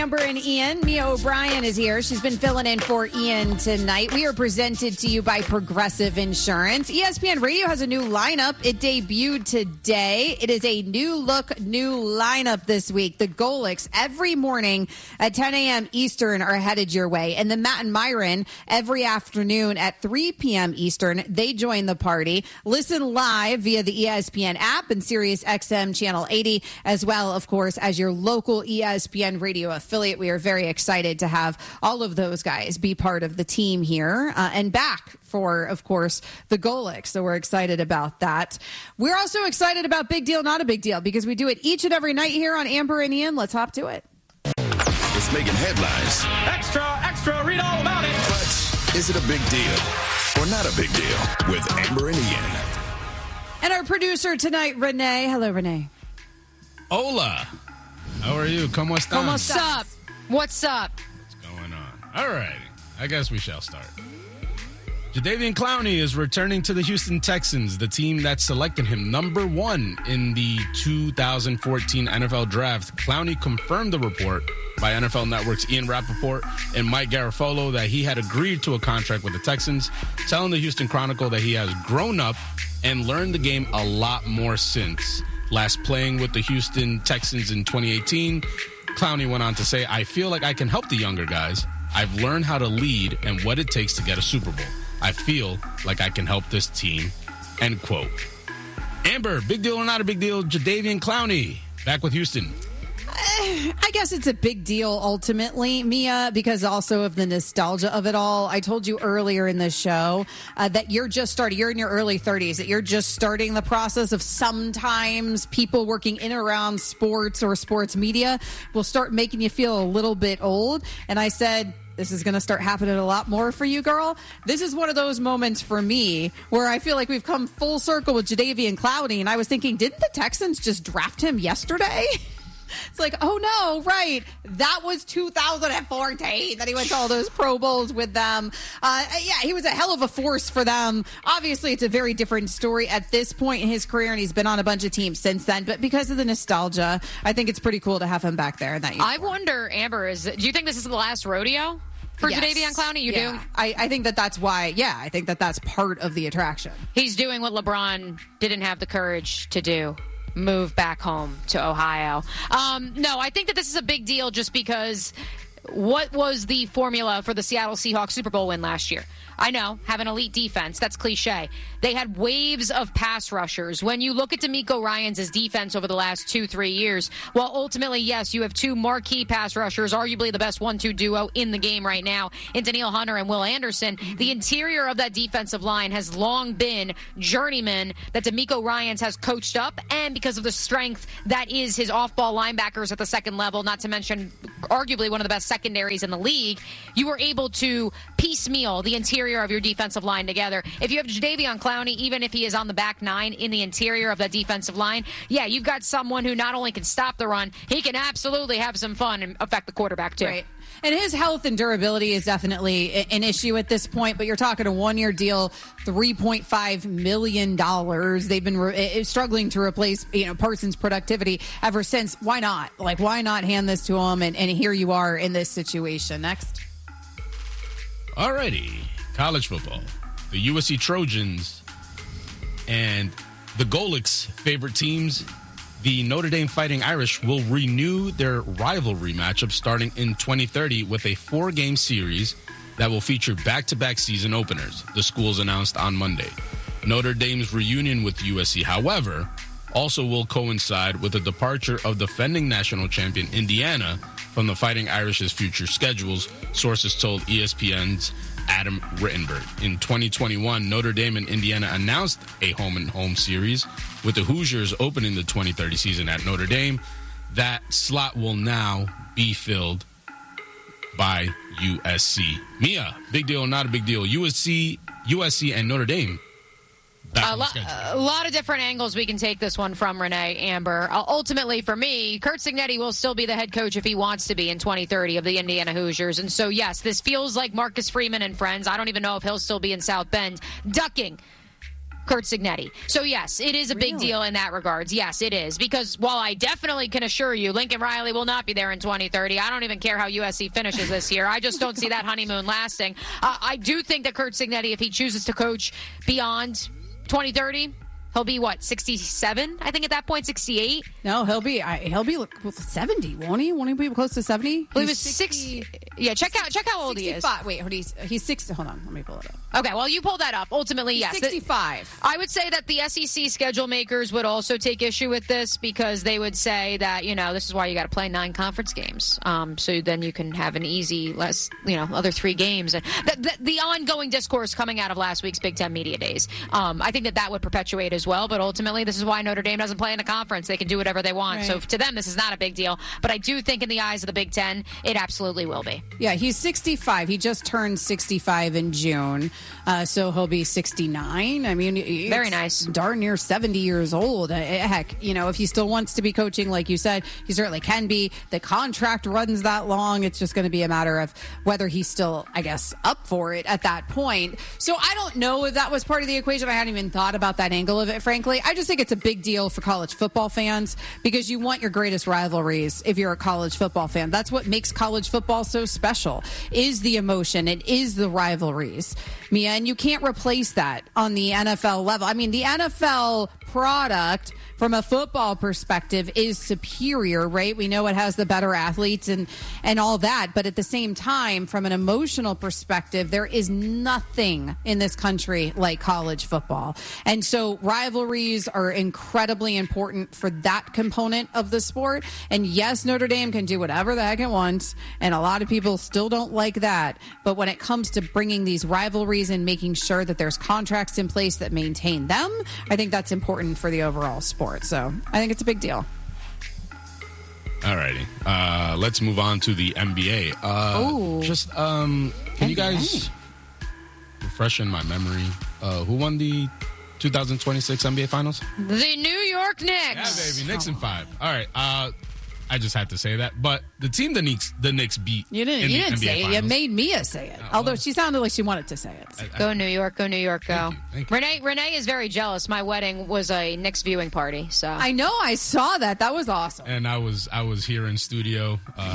Amber and Ian. Mia O'Brien is here. She's been filling in for Ian tonight. We are presented to you by Progressive Insurance. ESPN Radio has a new lineup. It debuted today. It is a new look, new lineup this week. The Golics every morning at 10 a.m. Eastern are headed your way. And the Matt and Myron every afternoon at 3 p.m. Eastern, they join the party. Listen live via the ESPN app and Sirius XM Channel 80, as well, of course, as your local ESPN Radio affiliate. We are very excited to have all of those guys be part of the team here and back for, of course, the Golics. So we're excited about that. We're also excited about Big Deal, Not a Big Deal, because we do it each and every night here on Amber and Ian. Let's hop to it. It's making headlines. Extra, read all about it. But is it a big deal or not a big deal with Amber and Ian? And our producer tonight, Renee. Hello, Renee. Hola. How are you? ¿Cómo están? What's up? What's up? What's going on? All right. I guess we shall start. Jadeveon Clowney is returning to the Houston Texans, the team that selected him number 1 in the 2014 NFL Draft. Clowney confirmed the report by NFL Network's Ian Rappaport and Mike Garafolo that he had agreed to a contract with the Texans, telling the Houston Chronicle that he has grown up and learned the game a lot more since last playing with the Houston Texans in 2018. Clowney went on to say, "I feel like I can help the younger guys. I've learned how to lead and what it takes to get a Super Bowl. I feel like I can help this team." End quote. Amber, big deal or not a big deal? Jadeveon Clowney back with Houston. I guess it's a big deal ultimately, Mia, because also of the nostalgia of it all. I told you earlier in the show that you're in your early 30s, that you're just starting the process of sometimes people working in and around sports or sports media will start making you feel a little bit old. And I said, this is going to start happening a lot more for you, girl. This is one of those moments for me where I feel like we've come full circle with Jadeveon Clowney. And I was thinking, didn't the Texans just draft him yesterday? It's like, oh no, right. That was 2014 that he went to all those Pro Bowls with them. Yeah, he was a hell of a force for them. Obviously, it's a very different story at this point in his career, and he's been on a bunch of teams since then. But because of the nostalgia, I think it's pretty cool to have him back there in that uniform. I wonder, Amber, do you think this is the last rodeo for Jadeveon Clowney? You do? I think that's why, I think that's part of the attraction. He's doing what LeBron didn't have the courage to do. Move back home to Ohio. No, I think that this is a big deal just because what was the formula for the Seattle Seahawks Super Bowl win last year? I know, have an elite defense. That's cliche. They had waves of pass rushers. When you look at DeMeco Ryans' defense over the last 2-3 years, well, ultimately, yes, you have two marquee pass rushers, arguably the best 1-2 duo in the game right now, in Danielle Hunter and Will Anderson. The interior of that defensive line has long been journeyman that DeMeco Ryans has coached up, and because of the strength that is his off-ball linebackers at the second level, not to mention arguably one of the best secondaries in the league, you were able to piecemeal the interior of your defensive line together. If you have Jadeveon Clowney, even if he is on the back nine in the interior of that defensive line, yeah, you've got someone who not only can stop the run, he can absolutely have some fun and affect the quarterback too. Right. And his health and durability is definitely an issue at this point, but you're talking a one-year deal, $3.5 million. They've been struggling to replace Parsons' productivity ever since. Why not? Why not hand this to him? And here you are in this situation. Next. Alrighty. College football. The USC Trojans and the Golics' favorite teams, the Notre Dame Fighting Irish, will renew their rivalry matchup starting in 2030 with a 4-game series that will feature back-to-back season openers, the schools announced on Monday. Notre Dame's reunion with USC, however, also will coincide with the departure of defending national champion Indiana from the Fighting Irish's future schedules, sources told ESPN's Adam Rittenberg. In 2021, Notre Dame and Indiana announced a home-and-home series, with the Hoosiers opening the 2030 season at Notre Dame. That slot will now be filled by USC. Mia, big deal or not a big deal? USC and Notre Dame. A lot of different angles we can take this one from, Renee, Amber. Ultimately, for me, Curt Cignetti will still be the head coach if he wants to be in 2030 of the Indiana Hoosiers. And so, yes, this feels like Marcus Freeman and friends. I don't even know if he'll still be in South Bend, ducking Curt Cignetti. So, yes, it is a big deal in that regards. Yes, it is. Because while I definitely can assure you Lincoln Riley will not be there in 2030, I don't even care how USC finishes this year. I just don't see that honeymoon lasting. I do think that Curt Cignetti, if he chooses to coach beyond 2030, he'll be, 67? I think at that point, 68? No, he'll be 70, won't he? Won't he be close to 70? Well, he was 60. Yeah, check how old 65. he is. Wait, he's 60. Hold on, let me pull it up. Okay, well, you pull that up. Ultimately, yes. 65. I would say that the SEC schedule makers would also take issue with this because they would say that, this is why you got to play 9 conference games. So then you can have an easy, other 3 games. And the ongoing discourse coming out of last week's Big Ten Media Days, I think that would perpetuate as well. But ultimately, this is why Notre Dame doesn't play in a conference. They can do whatever they want. Right. So to them, this is not a big deal. But I do think in the eyes of the Big Ten, it absolutely will be. Yeah, he's 65. He just turned 65 in June. So he'll be 69. I mean, very nice. Darn near 70 years old. Heck, if he still wants to be coaching, like you said, he certainly can be. The contract runs that long. It's just going to be a matter of whether he's still, I guess, up for it at that point. So I don't know if that was part of the equation. I hadn't even thought about that angle of it, frankly. I just think it's a big deal for college football fans because you want your greatest rivalries if you're a college football fan. That's what makes college football so special, is the emotion. It is the rivalries, Mia, and you can't replace that on the NFL level. I mean, the NFL product from a football perspective is superior, right? We know it has the better athletes and all that. But at the same time, from an emotional perspective, there is nothing in this country like college football. And so rivalries are incredibly important for that component of the sport. And yes, Notre Dame can do whatever the heck it wants. And a lot of people still don't like that. But when it comes to bringing these rivalries and making sure that there's contracts in place that maintain them, I think that's important for the overall sport. So I think it's a big deal. All righty. Let's move on to the NBA. Can NBA. You guys refresh in my memory? Who won the 2026 NBA Finals? The New York Knicks. Yeah, baby. Knicks in 5. All right. I just had to say that. But the team the Knicks beat. You didn't say it. You made Mia say it. Although she sounded like she wanted to say it. Go New York, go New York, go. Thank you. Renee is very jealous. My wedding was a Knicks viewing party. So I know, I saw that. That was awesome. And I was here in studio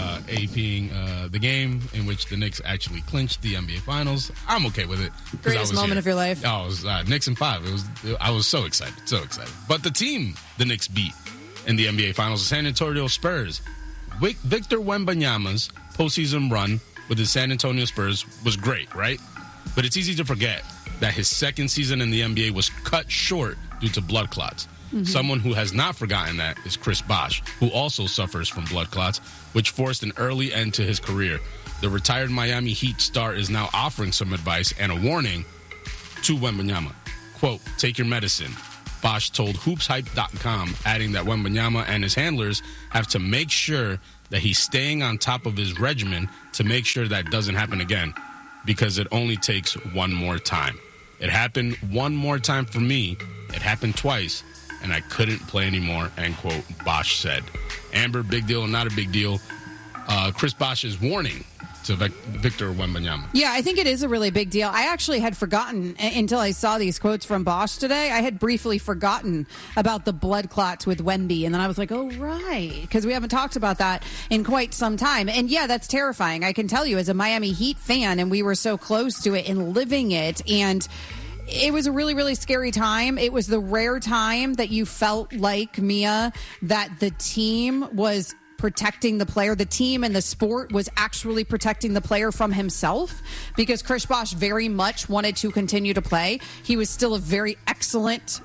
APing the game in which the Knicks actually clinched the NBA Finals. I'm okay with it. Greatest moment of your life. Oh, it was Knicks in 5. I was so excited. But the team the Knicks beat in the NBA Finals, the San Antonio Spurs. Victor Wembanyama's postseason run with the San Antonio Spurs was great, right? But it's easy to forget that his second season in the NBA was cut short due to blood clots. Mm-hmm. Someone who has not forgotten that is Chris Bosh, who also suffers from blood clots, which forced an early end to his career. The retired Miami Heat star is now offering some advice and a warning to Wembanyama. Quote, take your medicine. Bosh told HoopsHype.com, adding that Wembanyama and his handlers have to make sure that he's staying on top of his regimen to make sure that doesn't happen again, because it only takes one more time. It happened one more time for me. It happened twice, and I couldn't play anymore, end quote, Bosh said. Amber, big deal or not a big deal? Chris Bosh's warning to Victor Wembanyama. Yeah, I think it is a really big deal. I actually had forgotten until I saw these quotes from Bosh today. I had briefly forgotten about the blood clots with Wemby, and then I was like, oh, right, because we haven't talked about that in quite some time. And yeah, that's terrifying. I can tell you as a Miami Heat fan, and we were so close to it and living it, and it was a really, really scary time. It was the rare time that you felt like, Mia, that the team was protecting the player. The team and the sport was actually protecting the player from himself, because Chris Bosh very much wanted to continue to play. He was still a very excellent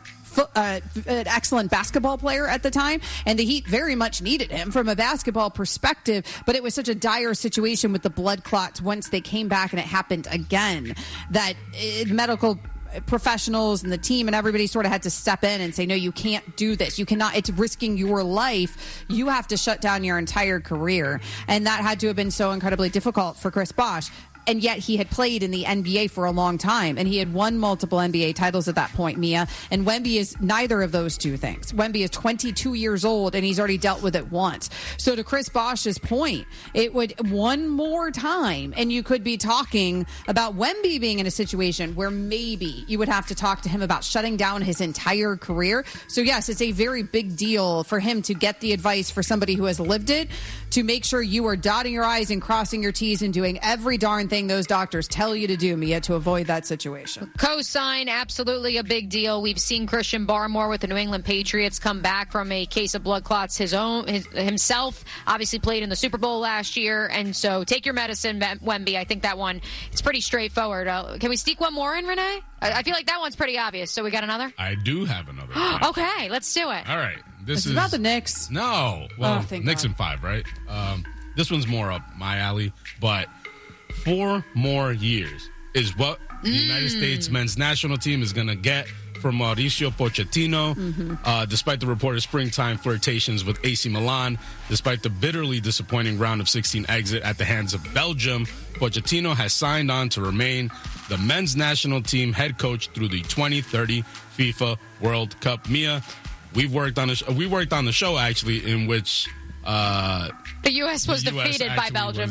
basketball player at the time, and the Heat very much needed him from a basketball perspective, but it was such a dire situation with the blood clots once they came back and it happened again that medical professionals and the team and everybody sort of had to step in and say, no, you can't do this. You cannot. It's risking your life. You have to shut down your entire career. And that had to have been so incredibly difficult for Chris Bosh. and yet he had played in the NBA for a long time, and he had won multiple NBA titles at that point, Mia. And Wemby is neither of those two things. Wemby is 22 years old, and he's already dealt with it once. So to Chris Bosh's point, it would one more time, and you could be talking about Wemby being in a situation where maybe you would have to talk to him about shutting down his entire career. So yes, it's a very big deal for him to get the advice for somebody who has lived it, to make sure you are dotting your I's and crossing your T's and doing every darn thing those doctors tell you to do, Mia, to avoid that situation. Cosign, absolutely a big deal. We've seen Christian Barmore with the New England Patriots come back from a case of blood clots himself. Obviously played in the Super Bowl last year, and so take your medicine, Wemby. I think that one, it's pretty straightforward. Can we sneak one more in, Renee? I feel like that one's pretty obvious. So we got another? I do have another. Okay, let's do it. All right. This is about the Knicks. No. Well, Knicks in 5, right? This one's more up my alley, but 4 more years is what the United States men's national team is going to get from Mauricio Pochettino, despite the reported springtime flirtations with AC Milan, despite the bitterly disappointing round of 16 exit at the hands of Belgium. Pochettino has signed on to remain the men's national team head coach through the 2030 FIFA World Cup. Mia, we worked on the show actually in which the U.S. was defeated by Belgium.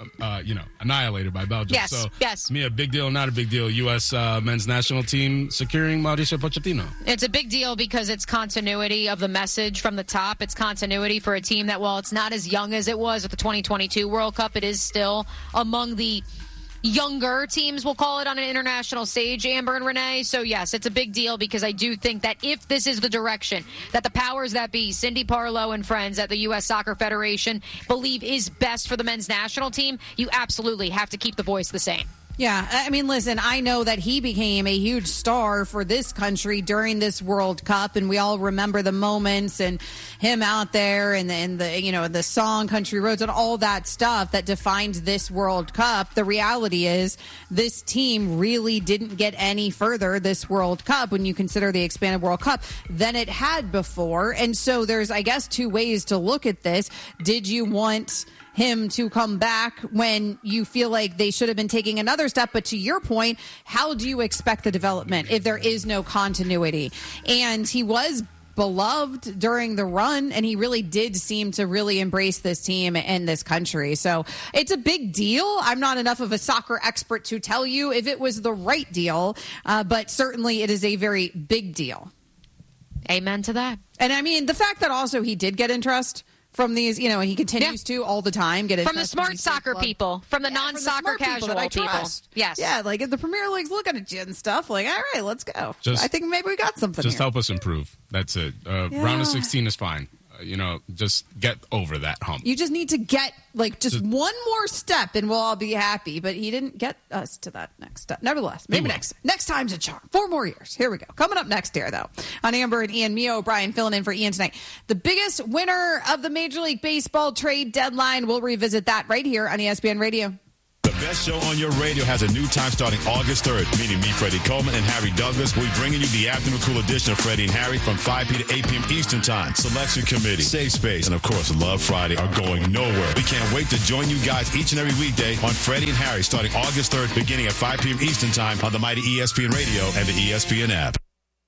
Annihilated by Belgium. Yes, so, yes. Mia, big deal, not a big deal. U.S. Men's national team securing Mauricio Pochettino. It's a big deal because it's continuity of the message from the top. It's continuity for a team that, while it's not as young as it was at the 2022 World Cup, it is still among the younger teams, we'll call it, on an international stage, Amber and Renee. So, yes, it's a big deal because I do think that if this is the direction that the powers that be, Cindy Parlow and friends at the U.S. Soccer Federation, believe is best for the men's national team, you absolutely have to keep the voice the same. Yeah, I mean, listen, I know that he became a huge star for this country during this World Cup, and we all remember the moments and him out there and the song Country Roads and all that stuff that defined this World Cup. The reality is this team really didn't get any further this World Cup when you consider the expanded World Cup than it had before. And so there's, I guess, 2 ways to look at this. Did you want him to come back when you feel like they should have been taking another step? But to your point, how do you expect the development if there is no continuity? And he was beloved during the run, and he really did seem to really embrace this team and this country. So it's a big deal. I'm not enough of a soccer expert to tell you if it was the right deal, but certainly it is a very big deal. Amen to that. And I mean, the fact that also he did get interest from these, he continues to all the time get from the smart soccer people, from the non-soccer casual people. Yes. Yeah, like if the Premier League's looking at you and stuff, like, all right, let's go. I think maybe we got something Just here. Help us improve. That's it. Round of 16 is fine. Just get over that hump. You just need to get, just one more step and we'll all be happy. But he didn't get us to that next step. Nevertheless, maybe next time's a charm. 4 more years. Here we go. Coming up next here, though, on Amber and Ian, Mia O'Brien filling in for Ian tonight. The biggest winner of the Major League Baseball trade deadline. We'll revisit that right here on ESPN Radio. The best show on your radio has a new time starting August 3rd, meaning me, Freddie Coleman, and Harry Douglas. We'll be bringing you the afternoon cool edition of Freddie and Harry from 5 p.m. to 8 p.m. Eastern Time. Selection Committee, Safe Space, and, of course, Love Friday are going nowhere. We can't wait to join you guys each and every weekday on Freddie and Harry starting August 3rd, beginning at 5 p.m. Eastern Time on the mighty ESPN Radio and the ESPN app.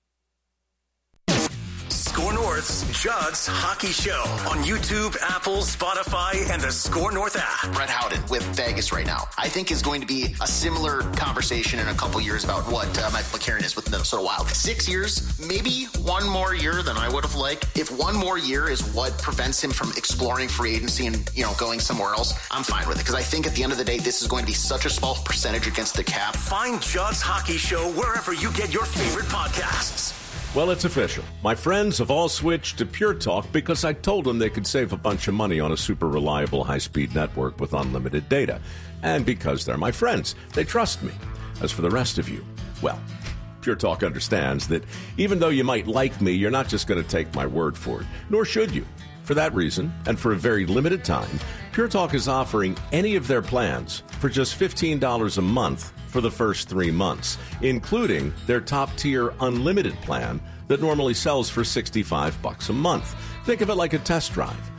Score North's Judd's Hockey Show on YouTube, Apple, Spotify, and the Score North app. Brett Howden with Vegas right now, I think is going to be a similar conversation in a couple years about what Michael McCarron is with the Minnesota Wild. 6 years, maybe one more year than I would have liked. If one more year is what prevents him from exploring free agency and, going somewhere else, I'm fine with it. Because I think at the end of the day, this is going to be such a small percentage against the cap. Find Judd's Hockey Show wherever you get your favorite podcasts. Well, it's official. My friends have all switched to Pure Talk because I told them they could save a bunch of money on a super reliable high-speed network with unlimited data. And because they're my friends, they trust me. As for the rest of you, well, Pure Talk understands that even though you might like me, you're not just going to take my word for it, nor should you. For that reason, and for a very limited time, Pure Talk is offering any of their plans for just $15 a month for the first 3 months, including their top-tier unlimited plan that normally sells for $65 a month. Think of it like a test drive.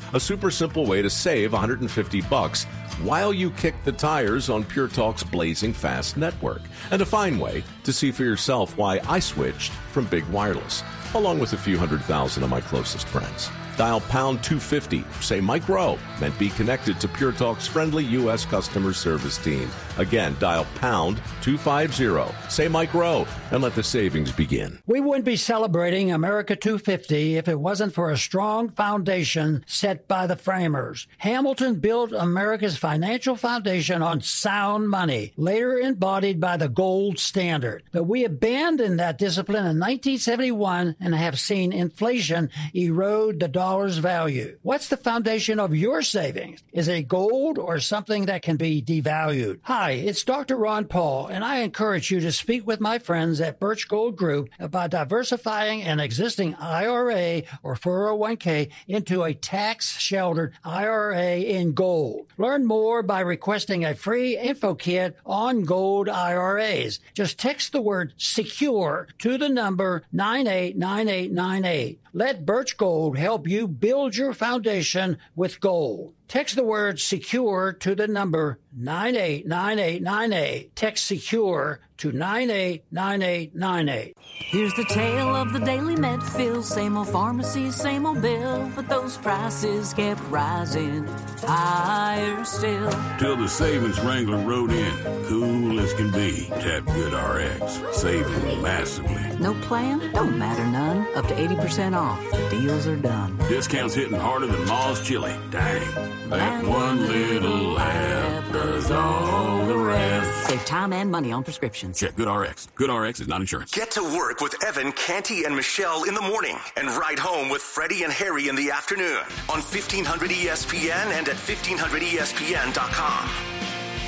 A super simple way to save $150 while you kick the tires on Pure Talk's blazing fast network. And a fine way to see for yourself why I switched from Big Wireless, along with a few 100,000 of my closest friends. Dial pound 250, say Mike Rowe, and be connected to Pure Talk's friendly U.S. customer service team. Again, dial pound 250, say Mike Rowe, and let the savings begin. We wouldn't be celebrating America 250 if it wasn't for a strong foundation set by the framers. Hamilton built America's financial foundation on sound money, later embodied by the gold standard. But we abandoned that discipline in 1971 and have seen inflation erode the dollar's value. What's the foundation of your savings? Is it gold or something that can be devalued? Hi, it's Dr. Ron Paul, and I encourage you to speak with my friends at Birch Gold Group about diversifying an existing IRA or 401k into a tax-sheltered IRA in gold. Learn more by requesting a free info kit on gold IRAs. Just text the word SECURE to the number 989898. Let Birch Gold help you build your foundation with gold. Text the word SECURE to the number 989898. Text SECURE to 989898. Here's the tale of the Daily Medfield. Same old pharmacy, same old bill, but those prices kept rising higher still. Till the savings wrangler rode in, cool as can be. Tap Good RX, saving massively. No plan? Don't matter none. Up to 80% off. Deals are done. Discounts hitting harder than Ma's chili. Dang. That one little app does all the rest. Save time and money on prescriptions. Check Good RX. Good RX is not insurance. Get to work with Evan, Canty, and Michelle in the morning and ride home with Freddie and Harry in the afternoon on 1500 ESPN and at 1500ESPN.com.